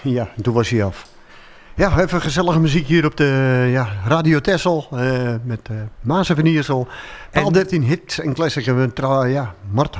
Ja, toen was hij af. Ja, even gezellige muziek hier op de Radio Texel met Maas en Van Iersel. Paal 13 hits en classics. Mart